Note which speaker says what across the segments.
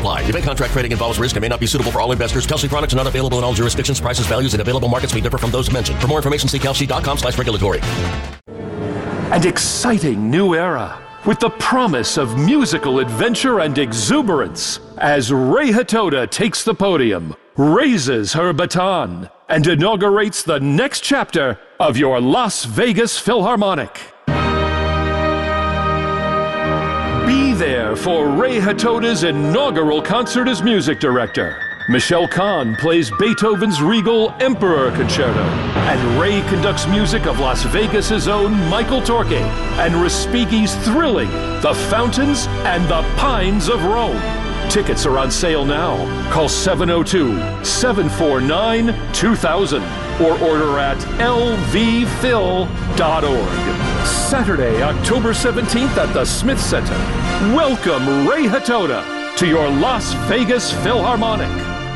Speaker 1: apply. Event contract trading involves risk and may not be suitable for all investors. Kalshi products are not available in all jurisdictions. Prices, values, and available markets may differ from those mentioned. For more information, see kalshi.com/regulatory.
Speaker 2: An exciting new era with the promise of musical adventure and exuberance as Ray Hatoda takes the podium, raises her baton, and inaugurates the next chapter of your Las Vegas Philharmonic. Be there for Ray Hatoda's inaugural concert as music director. Michelle Kahn plays Beethoven's Regal Emperor Concerto, and Ray conducts music of Las Vegas's own Michael Torke and Respighi's thrilling The Fountains and the Pines of Rome. Tickets are on sale now. Call 702-749-2000 or order at lvphil.org. Saturday, October 17th at the Smith Center. Welcome Ray Hatoda to your Las Vegas Philharmonic.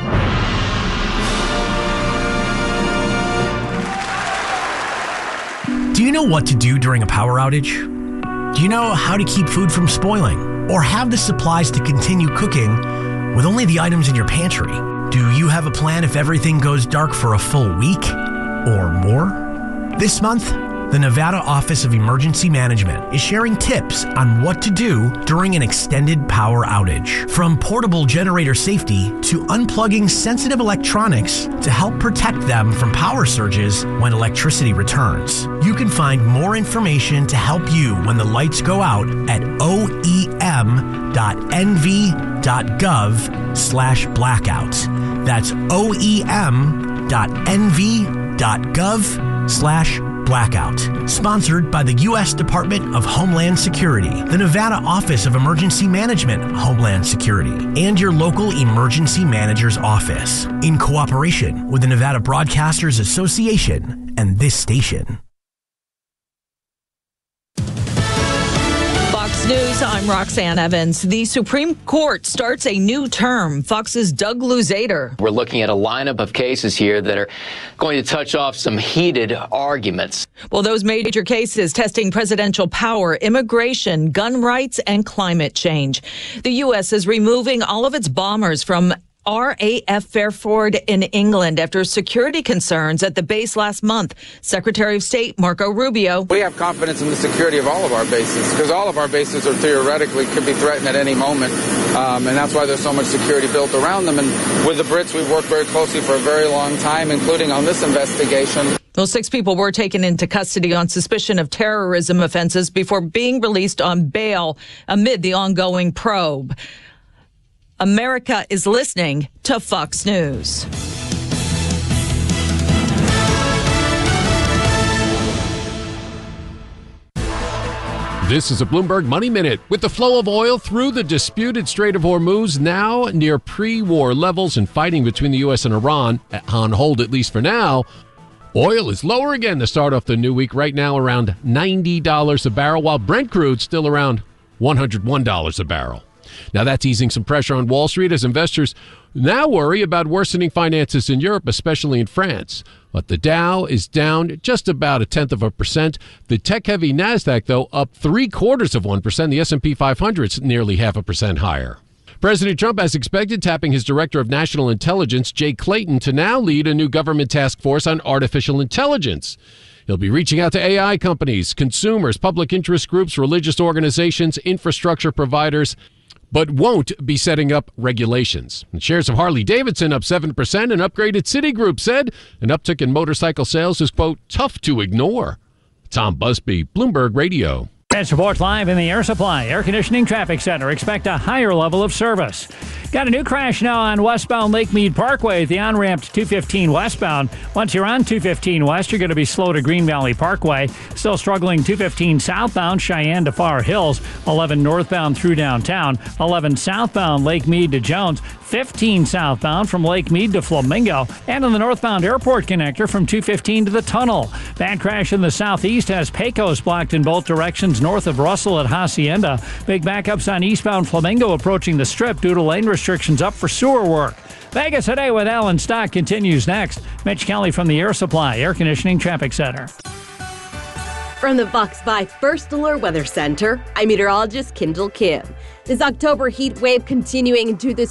Speaker 3: Do you know what to do during a power outage? Do you know how to keep food from spoiling or have the supplies to continue cooking with only the items in your pantry? Do you have a plan if everything goes dark for a full week or more? This month, the Nevada Office of Emergency Management is sharing tips on what to do during an extended power outage. From portable generator safety to unplugging sensitive electronics to help protect them from power surges when electricity returns. You can find more information to help you when the lights go out at oem.nv.gov/blackout. That's oem.nv.gov/blackout. Sponsored by the U.S. Department of Homeland Security, the Nevada Office of Emergency Management, Homeland Security, and your local emergency manager's office, in cooperation with the Nevada Broadcasters Association and this station.
Speaker 4: Fox News, I'm Roxanne Evans. The Supreme Court starts a new term. Fox's Doug Luzader.
Speaker 5: We're looking at a lineup of cases here that are going to touch off some heated arguments.
Speaker 4: Well, those major cases testing presidential power, immigration, gun rights, and climate change. The U.S. is removing all of its bombers from RAF Fairford in England after security concerns at the base last month. Secretary of State Marco Rubio.
Speaker 6: We have confidence in the security of all of our bases because all of our bases are theoretically could be threatened at any moment. And that's why there's so much security built around them. And with the Brits, we've worked very closely for a very long time, including on this investigation.
Speaker 4: Well, 6 people were taken into custody on suspicion of terrorism offenses before being released on bail amid the ongoing probe. America is listening to Fox News.
Speaker 7: This is a Bloomberg Money Minute. With the flow of oil through the disputed Strait of Hormuz now near pre-war levels and fighting between the U.S. and Iran on hold, at least for now, oil is lower again to start off the new week, right now around $90 a barrel, while Brent crude still around $101 a barrel. Now, that's easing some pressure on Wall Street as investors now worry about worsening finances in Europe, especially in France. But the Dow is down just about 0.1%. The tech-heavy NASDAQ, though, up 0.75%. The S&P 500 is nearly 0.5% higher. President Trump, as expected, tapping his Director of National Intelligence, Jay Clayton, to now lead a new government task force on artificial intelligence. He'll be reaching out to AI companies, consumers, public interest groups, religious organizations, infrastructure providers, but won't be setting up regulations. And shares of Harley-Davidson up 7%. An upgraded Citigroup said an uptick in motorcycle sales is, quote, tough to ignore. Tom Busby, Bloomberg Radio.
Speaker 8: Advance report live in the Air Supply Air Conditioning Traffic Center. Expect a higher level of service. Got a new crash now on westbound Lake Mead Parkway at the on-ramp to 215 westbound. Once you're on 215 west, you're going to be slow to Green Valley Parkway. Still struggling 215 southbound Cheyenne to Far Hills. 11 northbound through downtown. 11 southbound Lake Mead to Jones. 15 southbound from Lake Mead to Flamingo. And on the northbound airport connector from 215 to the tunnel. Bad crash in the southeast has Pecos blocked in both directions north of Russell at Hacienda. Big backups on eastbound Flamingo approaching the Strip due to lane restrictions up for sewer work. Vegas Today with Alan Stock continues next. Mitch Kelly from the Air Supply Air Conditioning Traffic Center.
Speaker 9: From the Fox 5 First Alert Weather Center, I'm meteorologist Kendall Kim. This October heat wave continuing into this